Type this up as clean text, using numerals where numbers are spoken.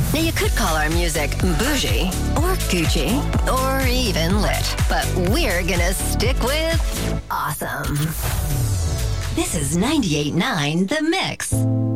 Now, you could call our music bougie or Gucci or even lit, but we're gonna stick with awesome. This is 98.9 The Mix.